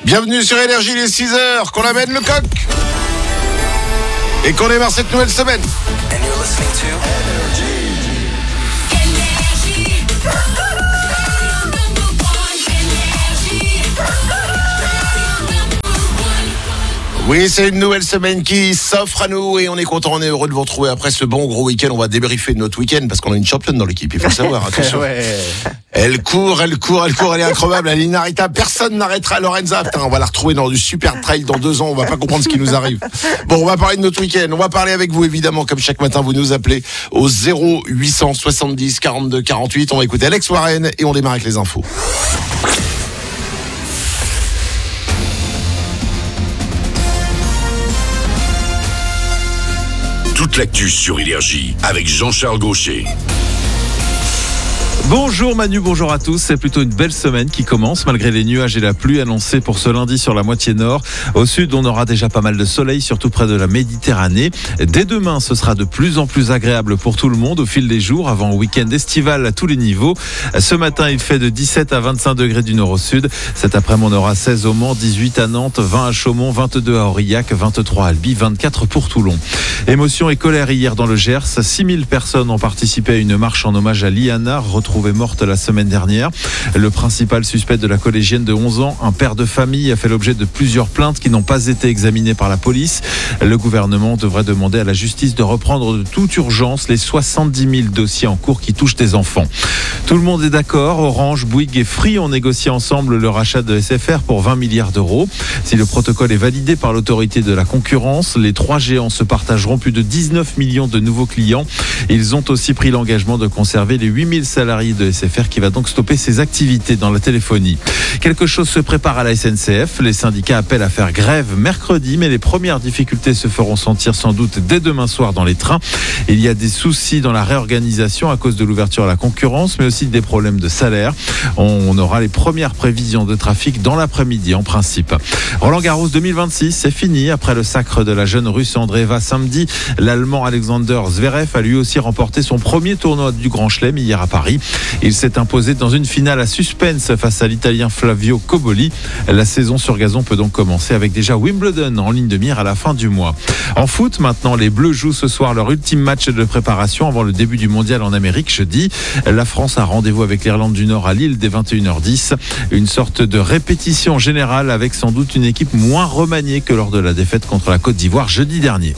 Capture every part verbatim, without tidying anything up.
Bienvenue sur Énergie, les six heures, qu'on amène le coq et qu'on démarre cette nouvelle semaine. And you're listening to Oui, c'est une nouvelle semaine qui s'offre à nous et on est content, on est heureux de vous retrouver après ce bon gros week-end. On va débriefer de notre week-end parce qu'on a une championne dans l'équipe, il faut le savoir, attention. Ouais. Elle court, elle court, elle court, elle est incroyable, elle est inarrêtable. Personne n'arrêtera Lorenza. Putain, on va la retrouver dans du super trail dans deux ans, on va pas comprendre ce qui nous arrive. Bon, on va parler de notre week-end, on va parler avec vous évidemment, comme chaque matin, vous nous appelez au zéro huit cent soixante-dix quarante-deux quarante-huit. On va écouter Alex Warren et on démarre avec les infos. Toute l'actu sur Énergie avec Jean-Charles Gaucher. Bonjour Manu, bonjour à tous. C'est plutôt une belle semaine qui commence malgré les nuages et la pluie annoncés pour ce lundi sur la moitié nord. Au sud, on aura déjà pas mal de soleil, surtout près de la Méditerranée. Dès demain, ce sera de plus en plus agréable pour tout le monde au fil des jours avant un week-end estival à tous les niveaux. Ce matin, il fait de dix-sept à vingt-cinq degrés du nord au sud. Cet après-midi, on aura seize au Mans, dix-huit à Nantes, vingt à Chaumont, vingt-deux à Aurillac, vingt-trois à Albi, vingt-quatre pour Toulon. Émotion et colère hier dans le Gers. six mille personnes ont participé à une marche en hommage à Liana, retrouvée morte la semaine dernière. Le principal suspect de la collégienne de onze ans, un père de famille, a fait l'objet de plusieurs plaintes qui n'ont pas été examinées par la police. Le gouvernement devrait demander à la justice de reprendre de toute urgence les soixante-dix mille dossiers en cours qui touchent des enfants. Tout le monde est d'accord. Orange, Bouygues et Free ont négocié ensemble le rachat de S F R pour vingt milliards d'euros. Si le protocole est validé par l'autorité de la concurrence, les trois géants se partageront plus de dix-neuf millions de nouveaux clients. Ils ont aussi pris l'engagement de conserver les huit mille salariés de S F R qui va donc stopper ses activités dans la téléphonie. Quelque chose se prépare à la S N C F. Les syndicats appellent à faire grève mercredi, mais les premières difficultés se feront sentir sans doute dès demain soir dans les trains. Il y a des soucis dans la réorganisation à cause de l'ouverture à la concurrence, mais aussi des problèmes de salaire. On aura les premières prévisions de trafic dans l'après-midi en principe. Roland Garros deux mille vingt-six, c'est fini. Après le sacre de la jeune russe Andreeva samedi, l'allemand Alexander Zverev a lui aussi remporté son premier tournoi du Grand Chelem hier à Paris. Il s'est imposé dans une finale à suspense face à l'Italien Flavio Cobolli. La saison sur gazon peut donc commencer avec déjà Wimbledon en ligne de mire à la fin du mois. En foot, maintenant, les Bleus jouent ce soir leur ultime match de préparation avant le début du mondial en Amérique jeudi. La France a rendez-vous avec l'Irlande du Nord à Lille dès vingt et une heures dix. Une sorte de répétition générale avec sans doute une équipe moins remaniée que lors de la défaite contre la Côte d'Ivoire jeudi dernier.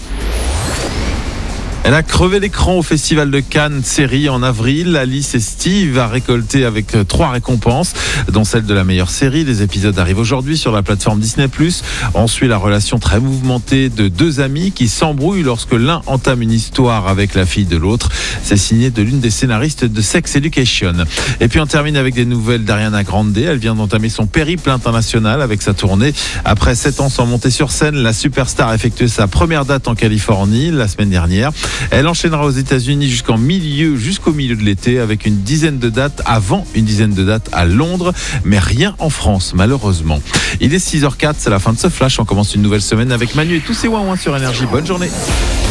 Elle a crevé l'écran au Festival de Cannes série en avril. Alice et Steve a récolté avec trois récompenses, dont celle de la meilleure série. Les épisodes arrivent aujourd'hui sur la plateforme Disney plus. On suit la relation très mouvementée de deux amis qui s'embrouillent lorsque l'un entame une histoire avec la fille de l'autre. C'est signé de l'une des scénaristes de Sex Education. Et puis on termine avec des nouvelles d'Ariana Grande. Elle vient d'entamer son périple international avec sa tournée. Après sept ans sans monter sur scène, la superstar a effectué sa première date en Californie la semaine dernière. Elle enchaînera aux États-Unis jusqu'en milieu, jusqu'au milieu de l'été avec une dizaine de dates, avant une dizaine de dates à Londres, mais rien en France malheureusement. Il est six heures zéro quatre, c'est la fin de ce flash. On commence une nouvelle semaine avec Manu et tous ses ouin-ouin sur Énergie. Bonne journée.